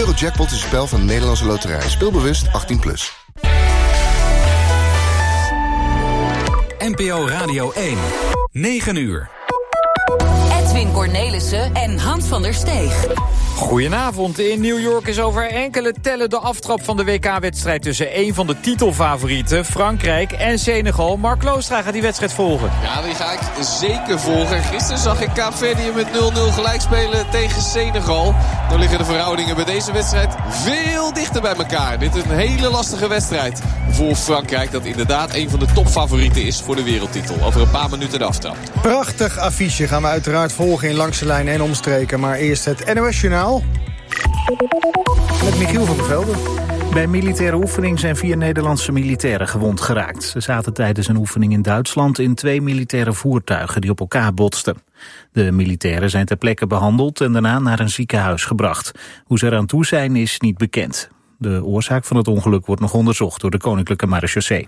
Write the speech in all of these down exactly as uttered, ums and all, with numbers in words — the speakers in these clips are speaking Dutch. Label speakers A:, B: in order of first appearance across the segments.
A: Eurojackpot is een spel van de Nederlandse Loterij. Speel bewust, achttien plus.
B: N P O Radio één. negen uur.
C: Edwin Cornelissen en Hans van der Steeg.
D: Goedenavond. In New York is over enkele tellen de aftrap van de W K-wedstrijd tussen een van de titelfavorieten, Frankrijk en Senegal. Mark Kloostra gaat die wedstrijd volgen.
E: Ja, die ga ik zeker volgen. Gisteren zag ik Kaapverdië met nul nul gelijk spelen tegen Senegal. Dan liggen de verhoudingen bij deze wedstrijd veel dichter bij elkaar. Dit is een hele lastige wedstrijd voor Frankrijk, dat inderdaad een van de topfavorieten is voor de wereldtitel. Over een paar minuten de aftrap.
F: Prachtig affiche gaan we uiteraard volgen in Langs de Lijn en omstreken. Maar eerst het N O S-journaal. Met Michiel van der Velde.
G: Bij een militaire oefening zijn vier Nederlandse militairen gewond geraakt. Ze zaten tijdens een oefening in Duitsland in twee militaire voertuigen die op elkaar botsten. De militairen zijn ter plekke behandeld en daarna naar een ziekenhuis gebracht. Hoe ze eraan toe zijn is niet bekend. De oorzaak van het ongeluk wordt nog onderzocht door de Koninklijke Marechaussee.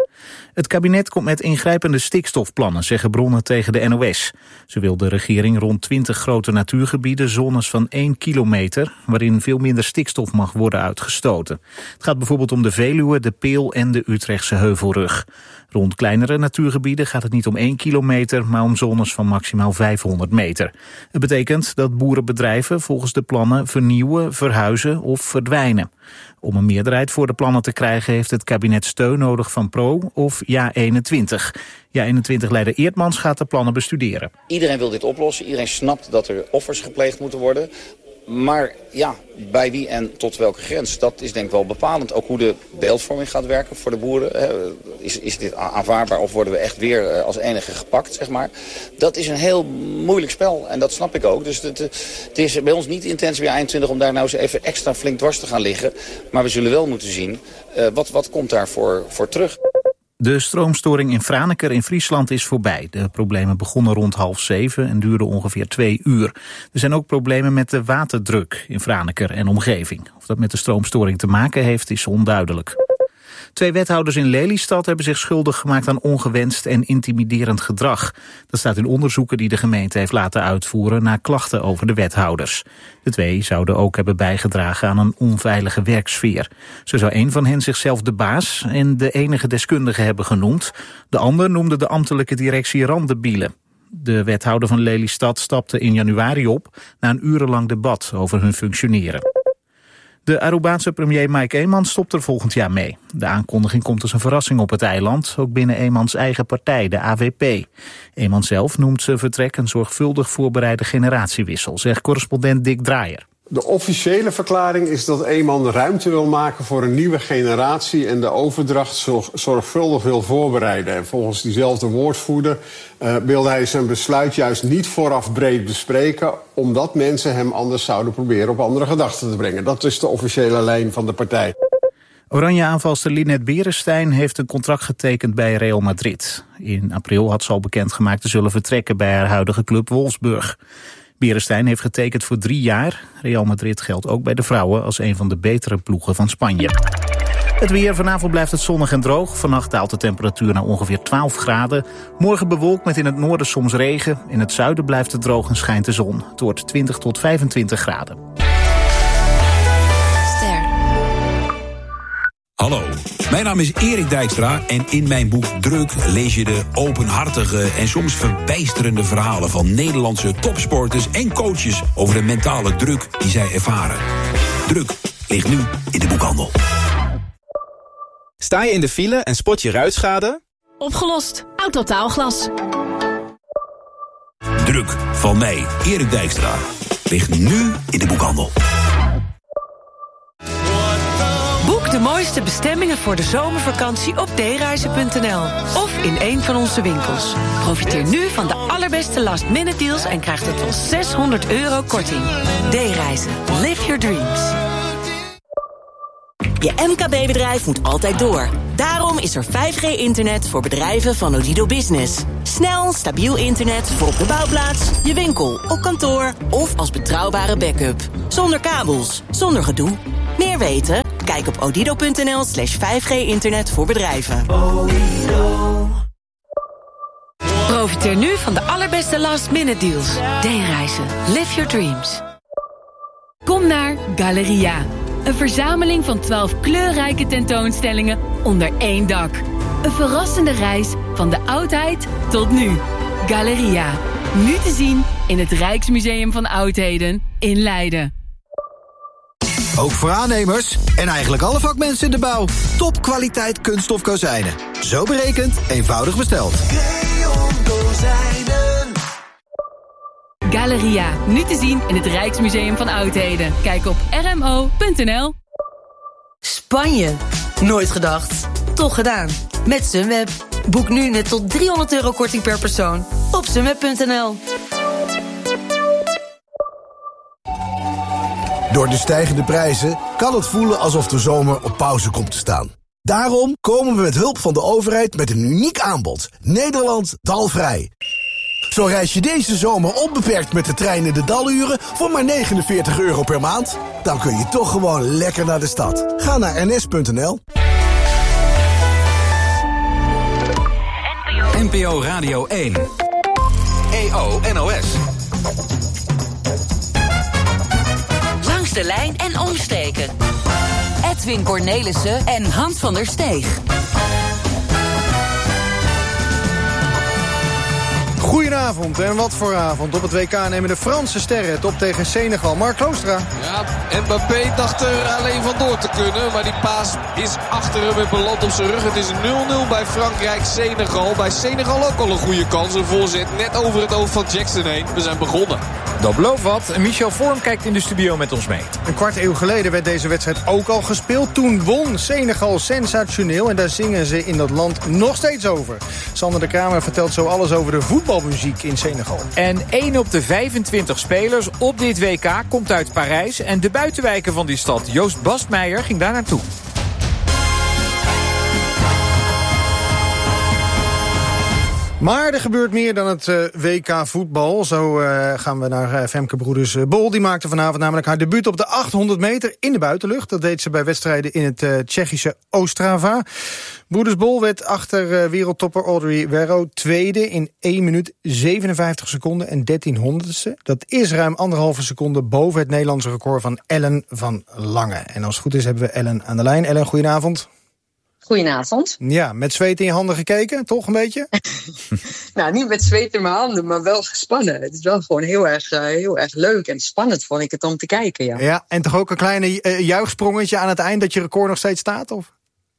G: Het kabinet komt met ingrijpende stikstofplannen, zeggen bronnen tegen de N O S. Ze wil de regering rond twintig grote natuurgebieden, zones van één kilometer, waarin veel minder stikstof mag worden uitgestoten. Het gaat bijvoorbeeld om de Veluwe, de Peel en de Utrechtse Heuvelrug. Rond kleinere natuurgebieden gaat het niet om één kilometer, maar om zones van maximaal vijfhonderd meter. Het betekent dat boerenbedrijven volgens de plannen vernieuwen, verhuizen of verdwijnen. Om een meerderheid voor de plannen te krijgen heeft het kabinet steun nodig van Pro of Ja eenentwintig. Ja eenentwintig-leider Eertmans gaat de plannen bestuderen.
H: Iedereen wil dit oplossen. Iedereen snapt dat er offers gepleegd moeten worden. Maar ja, bij wie en tot welke grens? Dat is denk ik wel bepalend. Ook hoe de beeldvorming gaat werken voor de boeren. Is, is dit aanvaardbaar of worden we echt weer als enige gepakt, zeg maar? Dat is een heel moeilijk spel en dat snap ik ook. Dus het, het is bij ons niet de intentie bij eenentwintig om daar nou eens even extra flink dwars te gaan liggen. Maar we zullen wel moeten zien, uh, wat, wat komt daarvoor voor terug?
G: De stroomstoring in Franeker in Friesland is voorbij. De problemen begonnen rond half zeven en duurden ongeveer twee uur. Er zijn ook problemen met de waterdruk in Franeker en omgeving. Of dat met de stroomstoring te maken heeft, is onduidelijk. Twee wethouders in Lelystad hebben zich schuldig gemaakt aan ongewenst en intimiderend gedrag. Dat staat in onderzoeken die de gemeente heeft laten uitvoeren na klachten over de wethouders. De twee zouden ook hebben bijgedragen aan een onveilige werksfeer. Zo zou een van hen zichzelf de baas en de enige deskundige hebben genoemd. De ander noemde de ambtelijke directie randebielen. De wethouder van Lelystad stapte in januari op na een urenlang debat over hun functioneren. De Arubaanse premier Mike Eemans stopt er volgend jaar mee. De aankondiging komt als een verrassing op het eiland, ook binnen Eemans eigen partij, de A W P. Eemans zelf noemt zijn vertrek een zorgvuldig voorbereide generatiewissel, zegt correspondent Dick Draaier.
I: De officiële verklaring is dat Eeman ruimte wil maken voor een nieuwe generatie en de overdracht zorg, zorgvuldig wil voorbereiden. En volgens diezelfde woordvoerder uh, wilde hij zijn besluit juist niet vooraf breed bespreken, omdat mensen hem anders zouden proberen op andere gedachten te brengen. Dat is de officiële lijn van de partij.
G: Oranje-aanvalster Linette Beresteyn heeft een contract getekend bij Real Madrid. In april had ze al bekendgemaakt te zullen vertrekken bij haar huidige club Wolfsburg. Beresteyn heeft getekend voor drie jaar. Real Madrid geldt ook bij de vrouwen als een van de betere ploegen van Spanje. Het weer. Vanavond blijft het zonnig en droog. Vannacht daalt de temperatuur naar ongeveer twaalf graden. Morgen bewolkt met in het noorden soms regen. In het zuiden blijft het droog en schijnt de zon. Het wordt twintig tot vijfentwintig graden.
C: Ster.
B: Hallo, mijn naam is Erik Dijkstra en in mijn boek Druk lees je de openhartige en soms verbijsterende verhalen van Nederlandse topsporters en coaches over de mentale druk die zij ervaren. Druk ligt nu in de boekhandel.
J: Sta je in de file en spot je ruitschade?
K: Opgelost. Autotaalglas.
B: Druk van mij, Erik Dijkstra, ligt nu in de boekhandel.
K: Boek de mooiste bestemmingen voor de zomervakantie op d reizen punt n l of in een van onze winkels. Profiteer nu van de allerbeste last-minute deals en krijg tot wel zeshonderd euro korting. D-reizen. Live your dreams.
L: Je M K B-bedrijf moet altijd door. Daarom is er vijf G internet voor bedrijven van Odido Business. Snel, stabiel internet voor op de bouwplaats, je winkel, op kantoor of als betrouwbare backup. Zonder kabels, zonder gedoe. Meer weten? Kijk op odido punt n l slash vijf G internet voor bedrijven.
K: Profiteer nu van de allerbeste last-minute deals. D-reizen. Live your dreams. Kom
M: Kom naar Galeria. Een verzameling van twaalf kleurrijke tentoonstellingen onder één dak. Een verrassende reis van de oudheid tot nu. Galeria. Nu te zien in het Rijksmuseum van Oudheden in Leiden.
N: Ook voor aannemers en eigenlijk alle vakmensen in de bouw. Topkwaliteit kunststof kozijnen. Zo berekend, eenvoudig besteld.
O: Creon Kozijnen.
M: Galeria. Nu te zien in het Rijksmuseum van Oudheden. Kijk op r m o punt n l.
P: Spanje. Nooit gedacht. Toch gedaan. Met Sunweb. Boek nu net tot driehonderd euro korting per persoon op sunweb punt n l.
Q: Door de stijgende prijzen kan het voelen alsof de zomer op pauze komt te staan. Daarom komen we met hulp van de overheid met een uniek aanbod. Nederland dalvrij. Zo reis je deze zomer onbeperkt met de trein in de daluren voor maar negenenveertig euro per maand. Dan kun je toch gewoon lekker naar de stad. Ga naar n s punt n l.
R: N P O Radio één. E O N O S.
C: Langs de lijn en omsteken. Edwin Cornelissen en Hans van der Steeg.
F: Goedenavond en wat voor avond. Op het W K nemen de Franse sterren het op tegen Senegal. Mark Kloostra.
E: Ja, Mbappé dacht er alleen vandoor te kunnen. Maar die paas is achter hem en belandt op zijn rug. Het is nul nul bij Frankrijk-Senegal. Bij Senegal ook al een goede kans. Een voorzet net over het hoofd van Jackson heen. We zijn begonnen.
D: Dat belooft wat. Michel Vorm kijkt in de studio met ons mee.
F: Een kwart eeuw geleden werd deze wedstrijd ook al gespeeld. Toen won Senegal sensationeel. En daar zingen ze in dat land nog steeds over. Sander de Kramer vertelt zo alles over de voetbalmuziek in Senegal.
D: En één op de vijfentwintig spelers op dit W K komt uit Parijs. En de buitenwijken van die stad, Joost Bastmeijer, ging daar naartoe.
F: Maar er gebeurt meer dan het uh, W K voetbal. Zo uh, gaan we naar uh, Femke Broeders uh, Bol. Die maakte vanavond namelijk haar debuut op de achthonderd meter in de buitenlucht. Dat deed ze bij wedstrijden in het uh, Tsjechische Ostrava. Broeders Bol werd achter uh, wereldtopper Audrey Werro tweede in één minuut zevenenvijftig seconden en dertien honderdste. Dat is ruim anderhalve seconde boven het Nederlandse record van Ellen van Lange. En als het goed is hebben we Ellen aan de lijn. Ellen, goedenavond.
S: Goedenavond.
F: Ja, met zweet in je handen gekeken, toch een beetje?
S: Nou, niet met zweet in mijn handen, maar wel gespannen. Het is wel gewoon heel erg, uh, heel erg leuk en spannend vond ik het om te kijken, ja.
F: Ja, en toch ook een kleine uh, juichsprongetje aan het eind dat je record nog steeds staat, of?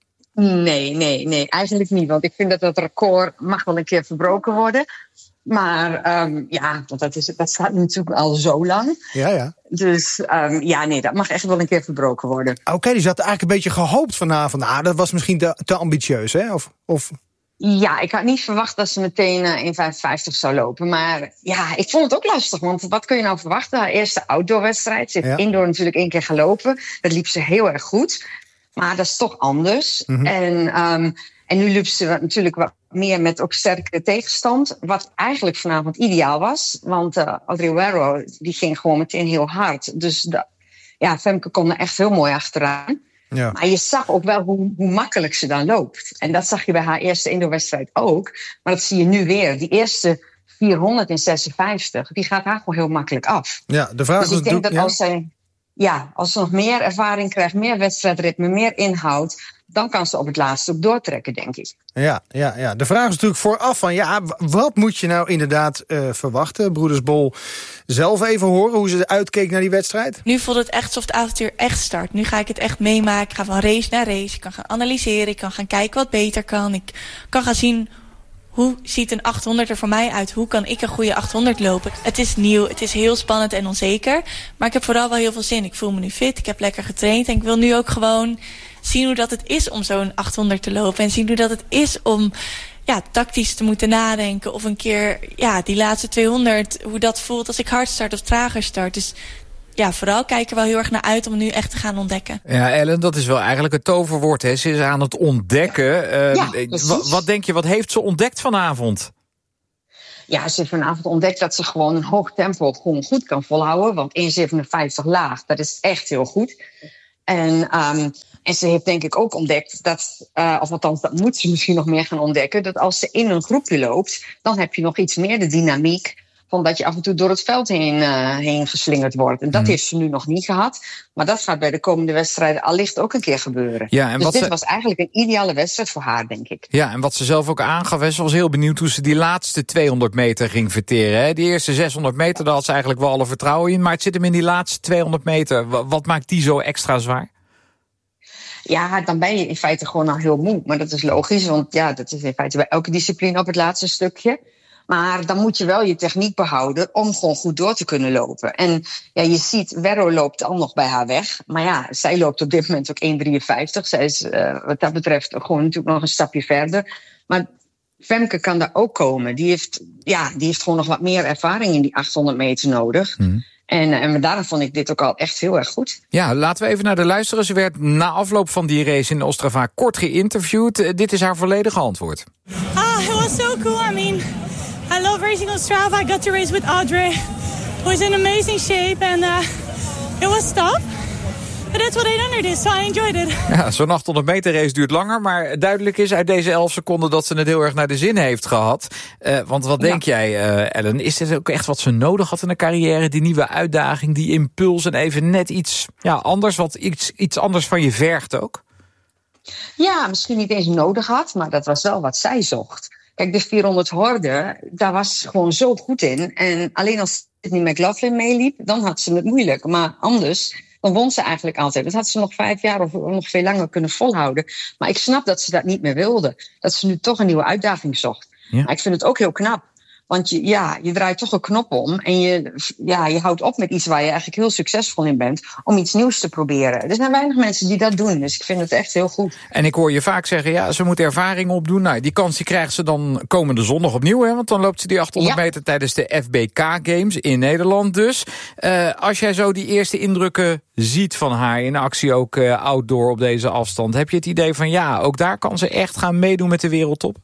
S: Nee, nee, nee, eigenlijk niet. Want ik vind dat dat record mag wel een keer verbroken worden. Maar um, ja, want dat, is, dat staat natuurlijk al zo lang.
F: Ja, ja.
S: Dus um, ja, nee, dat mag echt wel een keer verbroken worden.
F: Oké, okay, dus je had eigenlijk een beetje gehoopt vanavond. Nou, dat was misschien te, te ambitieus, hè? Of, of...
S: Ja, ik had niet verwacht dat ze meteen uh, in vijfenvijftig zou lopen. Maar ja, ik vond het ook lastig. Want wat kun je nou verwachten? Haar eerste outdoorwedstrijd. Ze heeft ja. indoor natuurlijk één keer gelopen. Dat liep ze heel erg goed. Maar dat is toch anders. Mm-hmm. En, um, en nu liep ze natuurlijk wat meer met ook sterke tegenstand. Wat eigenlijk vanavond ideaal was. Want uh, Audrey Werro, die ging gewoon meteen heel hard. Dus de, ja, Femke kon er echt heel mooi achteraan. Ja. Maar je zag ook wel hoe, hoe makkelijk ze dan loopt. En dat zag je bij haar eerste indoorwedstrijd ook. Maar dat zie je nu weer. Die eerste vierhonderdzesenvijftig, die gaat haar gewoon heel makkelijk af.
F: Ja, de vraag
S: dus
F: is
S: ik denk
F: dat
S: ja. als zij... Ja, als ze nog meer ervaring krijgt, meer wedstrijdritme, meer inhoud, dan kan ze op het laatste ook doortrekken, denk ik.
F: Ja, ja, ja. De vraag is natuurlijk vooraf van, ja, wat moet je nou inderdaad uh, verwachten? Broeders Bol zelf even horen hoe ze uitkeek naar die wedstrijd.
T: Nu voelt het echt alsof het avontuur echt start. Nu ga ik het echt meemaken. Ik ga van race naar race. Ik kan gaan analyseren. Ik kan gaan kijken wat beter kan. Ik kan gaan zien, hoe ziet een achthonderd er voor mij uit? Hoe kan ik een goede achthonderd lopen? Het is nieuw, het is heel spannend en onzeker. Maar ik heb vooral wel heel veel zin. Ik voel me nu fit, ik heb lekker getraind. En ik wil nu ook gewoon zien hoe dat het is om zo'n achthonderd te lopen. En zien hoe dat het is om ja, tactisch te moeten nadenken. Of een keer ja, die laatste tweehonderd, hoe dat voelt als ik hard start of trager start. Dus ja, vooral kijk er wel heel erg naar uit om nu echt te gaan ontdekken.
D: Ja, Ellen, dat is wel eigenlijk het toverwoord, hè? Ze is aan het ontdekken. Uh,
S: ja,
D: w- wat denk je, wat heeft ze ontdekt vanavond?
S: Ja, ze heeft vanavond ontdekt dat ze gewoon een hoog tempo gewoon goed kan volhouden. Want één zevenenvijftig laag, dat is echt heel goed. En, um, en ze heeft denk ik ook ontdekt dat, uh, of althans dat moet ze misschien nog meer gaan ontdekken, dat als ze in een groepje loopt, dan heb je nog iets meer de dynamiek van dat je af en toe door het veld heen, uh, heen geslingerd wordt. En dat
D: Hmm.
S: heeft ze nu nog niet gehad. Maar dat gaat bij de komende wedstrijden allicht ook een keer gebeuren.
D: Ja, en
S: dus
D: wat
S: dit
D: ze...
S: was eigenlijk een ideale wedstrijd voor haar, denk ik.
D: Ja, en wat ze zelf ook aangaf, hè, ze was heel benieuwd hoe ze die laatste tweehonderd meter ging verteren. Hè. Die eerste zeshonderd meter, daar had ze eigenlijk wel alle vertrouwen in. Maar het zit hem in die laatste tweehonderd meter. Wat, wat maakt die zo extra zwaar?
S: Ja, dan ben je in feite gewoon al heel moe. Maar dat is logisch, want ja, dat is in feite bij elke discipline op het laatste stukje. Maar dan moet je wel je techniek behouden om gewoon goed door te kunnen lopen. En ja, je ziet, Werro loopt al nog bij haar weg. Maar ja, zij loopt op dit moment ook één drieënvijftig. Zij is uh, wat dat betreft gewoon natuurlijk nog een stapje verder. Maar Femke kan daar ook komen. Die heeft, ja, die heeft gewoon nog wat meer ervaring in die achthonderd meter nodig. Hmm. En, en daarom vond ik dit ook al echt heel erg goed.
D: Ja, laten we even naar de luisteren. Ze werd na afloop van die race in Ostrava kort geïnterviewd. Uh, dit is haar volledige antwoord.
U: Ah, it was so cool. I mean, I love racing on Strava. I got to race with Audrey. It was in amazing shape and uh, it was tough. But that's what eight hundred is, so I enjoyed it.
D: Ja, zo'n achthonderd meter race duurt langer, maar duidelijk is uit deze elf seconden dat ze het heel erg naar de zin heeft gehad. Uh, want wat denk ja. jij, uh, Ellen, is dit ook echt wat ze nodig had in de carrière? Die nieuwe uitdaging, die impuls en even net iets ja, anders, wat iets, iets anders van je vergt ook?
S: Ja, misschien niet eens nodig had, maar dat was wel wat zij zocht. Kijk, de vierhonderd horde, daar was ze gewoon zo goed in. En alleen als Sydney McLaughlin meeliep, dan had ze het moeilijk. Maar anders, dan won ze eigenlijk altijd. Dat had ze nog vijf jaar of nog veel langer kunnen volhouden. Maar ik snap dat ze dat niet meer wilde. Dat ze nu toch een nieuwe uitdaging zocht. Ja. Maar ik vind het ook heel knap. Want je, ja, je draait toch een knop om en je, ja, je houdt op met iets waar je eigenlijk heel succesvol in bent, om iets nieuws te proberen. Er zijn weinig mensen die dat doen, dus ik vind het echt heel goed.
D: En ik hoor je vaak zeggen, ja, ze moet ervaring opdoen. Nou, die kans die krijgt ze dan komende zondag opnieuw, hè, want dan loopt ze die achthonderd ja. meter tijdens de F B K Games in Nederland dus. Uh, als jij zo die eerste indrukken ziet van haar in actie, ook uh, outdoor op deze afstand, heb je het idee van ja, ook daar kan ze echt gaan meedoen met de wereldtop?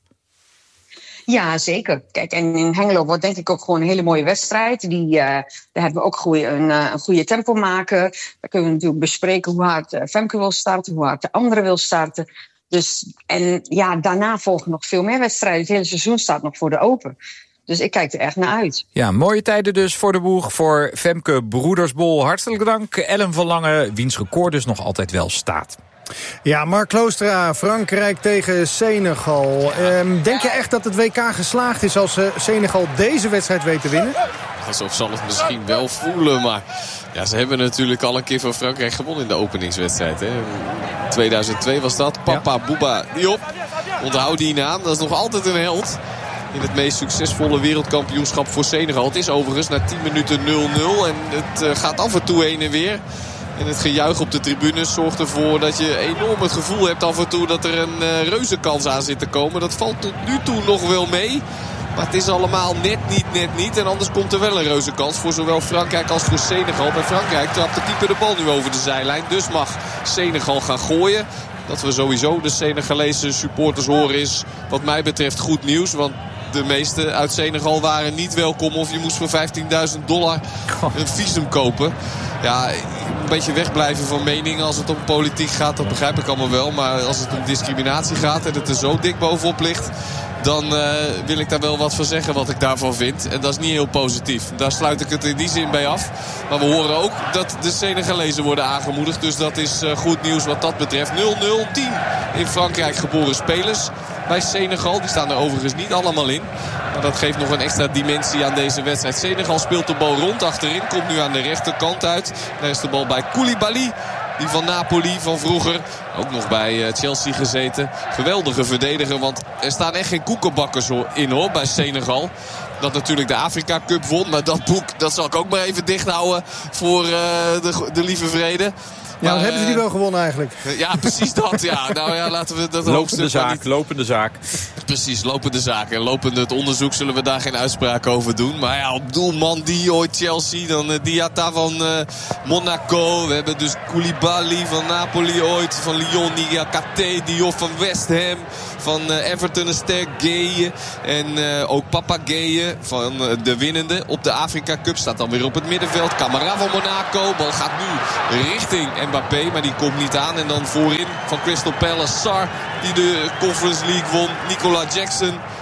S: Ja, zeker. Kijk, en in Hengelo wordt denk ik ook gewoon een hele mooie wedstrijd. Die, uh, daar hebben we ook goeie, een, uh, een goede tempo maken. Daar kunnen we natuurlijk bespreken hoe hard uh, Femke wil starten, hoe hard de andere wil starten. Dus, en ja, daarna volgen nog veel meer wedstrijden. Het hele seizoen staat nog voor de open. Dus ik kijk er echt naar uit.
D: Ja, mooie tijden dus voor de boeg, voor Femke Broedersbol. Hartelijk dank, Ellen van Lange, wiens record dus nog altijd wel staat.
F: Ja, Mark Kloostra, Frankrijk tegen Senegal. Um, denk je echt dat het W K geslaagd is als uh, Senegal deze wedstrijd weet te winnen?
E: Alsof zal het misschien wel voelen, maar ja, ze hebben natuurlijk al een keer van Frankrijk gewonnen in de openingswedstrijd. Hè. tweeduizend twee was dat. Papa ja. Bouba Diop. Onthoud die naam, dat is nog altijd een held. In het meest succesvolle wereldkampioenschap voor Senegal. Het is overigens na tien minuten nul nul en het uh, gaat af en toe heen en weer. En het gejuich op de tribunes zorgt ervoor dat je enorm het gevoel hebt af en toe dat er een uh, reuzenkans aan zit te komen. Dat valt tot nu toe nog wel mee. Maar het is allemaal net niet, net niet. En anders komt er wel een reuzenkans voor zowel Frankrijk als voor Senegal. Bij Frankrijk trapt de keeper de bal nu over de zijlijn. Dus mag Senegal gaan gooien. Dat we sowieso de Senegalese supporters horen is wat mij betreft goed nieuws. Want de meeste uit Senegal waren niet welkom. Of je moest voor vijftienduizend dollar een visum kopen. Ja, een beetje wegblijven van meningen als het om politiek gaat. Dat begrijp ik allemaal wel. Maar als het om discriminatie gaat en het er zo dik bovenop ligt, dan uh, wil ik daar wel wat van zeggen wat ik daarvan vind. En dat is niet heel positief. Daar sluit ik het in die zin bij af. Maar we horen ook dat de Senegalezen worden aangemoedigd. Dus dat is uh, goed nieuws wat dat betreft. nul nul tien in Frankrijk geboren spelers bij Senegal. Die staan er overigens niet allemaal in. Maar dat geeft nog een extra dimensie aan deze wedstrijd. Senegal speelt de bal rond achterin. Komt nu aan de rechterkant uit. Daar is de bal bij Koulibaly. Die van Napoli van vroeger. Ook nog bij Chelsea gezeten. Geweldige verdediger. Want er staan echt geen koekenbakkers in hoor bij Senegal. Dat natuurlijk de Afrika Cup won. Maar dat boek dat zal ik ook maar even dicht houden voor uh, de, de lieve vrede.
F: Ja, dan hebben ze die wel gewonnen eigenlijk.
E: Ja, precies dat. Ja. Nou ja, laten we dat
D: lopende zaak, niet... lopende zaak.
E: Precies, lopende zaak. En lopende het onderzoek zullen we daar geen uitspraak over doen. Maar ja, op doelman die ooit Chelsea, dan uh, Diatta van uh, Monaco. We hebben dus Koulibaly van Napoli ooit, van Lyon, Niakate, Diop van West Ham, van uh, Everton een sterk Gueye. En uh, ook Papa Gueye van uh, de winnende op de Afrika Cup. Staat dan weer op het middenveld. Camara van Monaco. Bal gaat nu richting Mbappé, maar die komt niet aan. En dan voorin van Crystal Palace Sarr, die de Conference League won. Nicola Jackson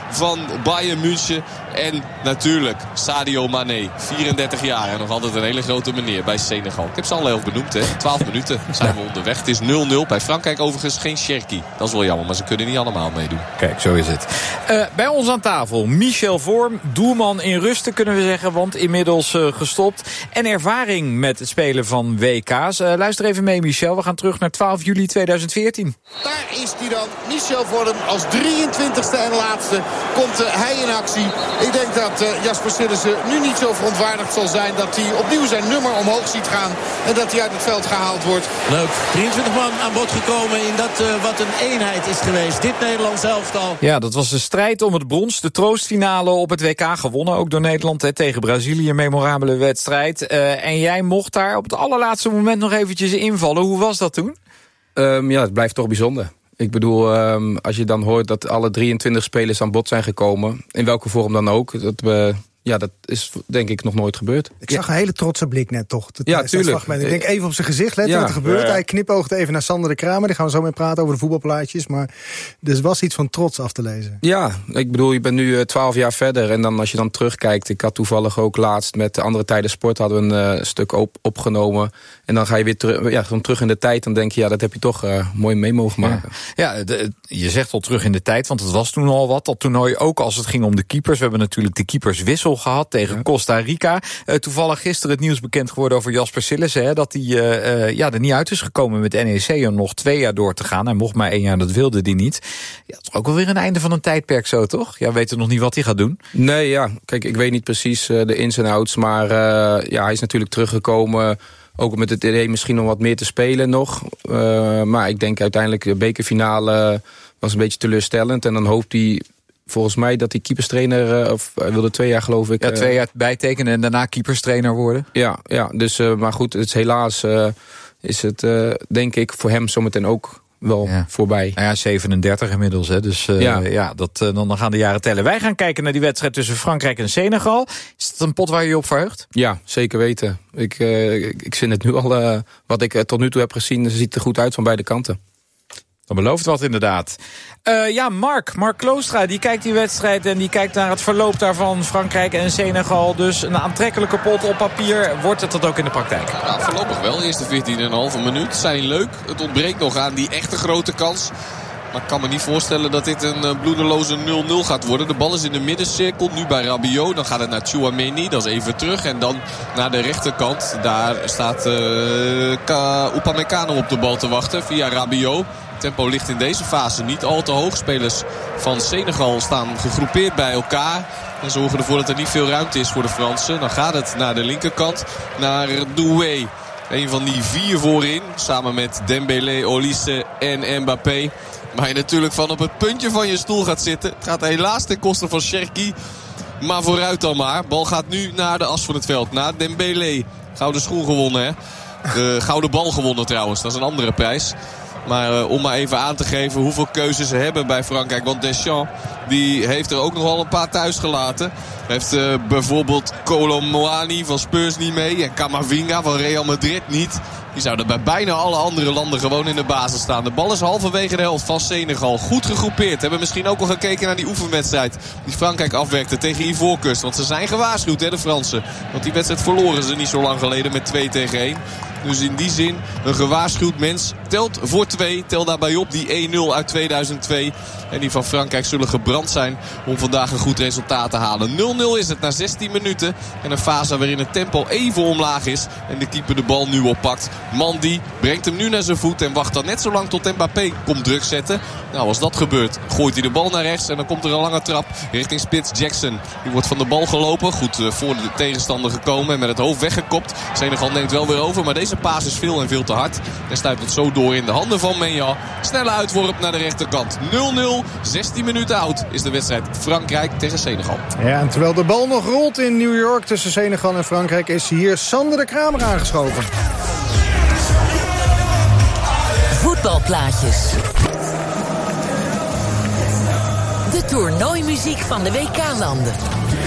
E: van Bayern München. En natuurlijk Sadio Mané, vierendertig jaar en nog altijd een hele grote meneer bij Senegal. Ik heb ze al heel benoemd, hè. twaalf minuten zijn we onderweg. Het is nul nul. Bij Frankrijk overigens geen Cherki. Dat is wel jammer, maar ze kunnen niet allemaal meedoen.
D: Kijk, zo is het. Uh, bij ons aan tafel Michel Vorm, doelman in rusten kunnen we zeggen, want inmiddels uh, gestopt. En ervaring met het spelen van W K's. Uh, luister even mee, Michel. We gaan terug naar twaalf juli tweeduizend veertien.
A: Daar is hij dan. Michel Vorm als drieëntwintigste en laatste komt uh, hij in actie. Ik denk dat uh, Jasper Sillissen nu niet zo verontwaardigd zal zijn dat hij opnieuw zijn nummer omhoog ziet gaan en dat hij uit het veld gehaald wordt.
V: Leuk. drieëntwintig man aan bod gekomen in dat uh, wat een eenheid is geweest. Dit Nederlands elftal.
D: Ja, dat was de strijd om het brons. De troostfinale op het W K gewonnen. Ook door Nederland hè, tegen Brazilië. Een memorabele wedstrijd. Uh, en jij mocht daar op het allerlaatste moment nog eventjes invallen. Hoe was dat toen?
W: Um, ja, het blijft toch bijzonder. Ik bedoel, um, als je dan hoort dat alle drieëntwintig spelers aan bod zijn gekomen, in welke vorm dan ook, dat we... Ja, dat is denk ik nog nooit gebeurd.
F: Ik zag een hele trotse blik net toch.
W: Ja, tuurlijk.
F: Ik denk even op zijn gezicht letten ja. wat er gebeurt. Ja. Hij knipoogde even naar Sander de Kramer. Daar gaan we zo mee praten over de voetbalplaatjes. Maar er was iets van trots af te lezen.
W: Ja, ik bedoel, je bent nu twaalf jaar verder. En dan als je dan terugkijkt. Ik had toevallig ook laatst met de Andere Tijden Sport hadden we een uh, stuk op, opgenomen. En dan ga je weer terug, ja, terug in de tijd. Dan denk je, ja, dat heb je toch uh, mooi mee mogen maken.
D: Ja, ja de, je zegt al terug in de tijd. Want het was toen al wat. Dat toernooi ook als het ging om de keepers. We hebben natuurlijk de keeperswissel gehad tegen ja. Costa Rica. Uh, toevallig gisteren het nieuws bekend geworden over Jasper Sillissen. Hè, dat hij uh, uh, ja, er niet uit is gekomen met N E C om nog twee jaar door te gaan. Hij mocht maar één jaar, dat wilde hij niet. Ja, dat is ook wel weer een einde van een tijdperk zo, toch? Ja, we weten nog niet wat hij gaat doen.
W: Nee, ja. Kijk, ik weet niet precies uh, de ins en outs. Maar uh, ja, hij is natuurlijk teruggekomen. Ook met het idee misschien om wat meer te spelen nog. Uh, maar ik denk uiteindelijk de bekerfinale was een beetje teleurstellend. En dan hoopt hij volgens mij dat hij keeperstrainer, uh, of hij wilde twee jaar geloof ik.
D: Ja, twee jaar bijtekenen en daarna keeperstrainer worden.
W: Ja, ja dus, uh, maar goed, het is helaas uh, is het uh, denk ik voor hem zometeen ook wel ja. voorbij.
D: Nou ja, zevenendertig inmiddels, hè. Dus uh, ja, ja dat, uh, dan gaan de jaren tellen. Wij gaan kijken naar die wedstrijd tussen Frankrijk en Senegal. Is dat een pot waar je je op verheugt?
W: Ja, zeker weten. Ik, uh, ik, ik vind het nu al, uh, wat ik uh, tot nu toe heb gezien, ziet er goed uit van beide kanten.
D: Dat belooft wat inderdaad. Uh, ja, Mark, Mark Kloostra, die kijkt die wedstrijd en die kijkt naar het verloop daarvan. Frankrijk en Senegal, dus een aantrekkelijke pot op papier. Wordt het dat ook in de praktijk?
E: Ja, voorlopig wel. De eerste veertien komma vijf minuut zijn leuk. Het ontbreekt nog aan die echte grote kans. Maar ik kan me niet voorstellen dat dit een bloedeloze nul nul gaat worden. De bal is in de middencirkel, nu bij Rabiot. Dan gaat het naar Tchouaméni, dat is even terug. En dan naar de rechterkant. Daar staat uh, Upamecano op de bal te wachten via Rabiot. Tempo ligt in deze fase niet al te hoog. Spelers van Senegal staan gegroepeerd bij elkaar. En zorgen ervoor dat er niet veel ruimte is voor de Fransen. Dan gaat het naar de linkerkant, naar Doué. Een van die vier voorin, samen met Dembélé, Olise en Mbappé. Waar je natuurlijk van op het puntje van je stoel gaat zitten. Het gaat helaas ten koste van Cherki. Maar vooruit dan maar. Bal gaat nu naar de as van het veld. Naar Dembélé. Gouden schoen gewonnen, hè. De gouden bal gewonnen trouwens. Dat is een andere prijs. Maar uh, om maar even aan te geven hoeveel keuzes ze hebben bij Frankrijk. Want Deschamps die heeft er ook nog wel een paar thuis gelaten. Heeft uh, bijvoorbeeld Kolo Muani van Spurs niet mee. En Camavinga van Real Madrid niet. Die zouden bij bijna alle andere landen gewoon in de basis staan. De bal is halverwege de helft van Senegal. Goed gegroepeerd. Hebben misschien ook al gekeken naar die oefenwedstrijd die Frankrijk afwerkte tegen Ivoorkust. Want ze zijn gewaarschuwd, hè, de Fransen. Want die wedstrijd verloren ze niet zo lang geleden met twee tegen één. Dus in die zin, een gewaarschuwd mens telt voor twee. Tel daarbij op die één nul uit tweeduizend twee. En die van Frankrijk zullen gebrand zijn om vandaag een goed resultaat te halen. nul nul is het na zestien minuten. En een fase waarin het tempo even omlaag is. En de keeper de bal nu oppakt. Mandy brengt hem nu naar zijn voet. En wacht dan net zo lang tot Mbappé komt druk zetten. Nou, als dat gebeurt, gooit hij de bal naar rechts. En dan komt er een lange trap richting spits Jackson. Die wordt van de bal gelopen. Goed uh, voor de tegenstander gekomen. En met het hoofd weggekopt. Senegal neemt wel weer over. Maar deze paas is veel en veel te hard. En stuit het zo door in de handen van Menja. Snelle uitworp naar de rechterkant. nul nul. zestien minuten oud is de wedstrijd Frankrijk tegen Senegal.
F: Ja, en terwijl de bal nog rolt in New York tussen Senegal en Frankrijk, is hier Sander de Kramer aangeschoven.
C: Voetbalplaatjes. De toernooimuziek van de W K-landen.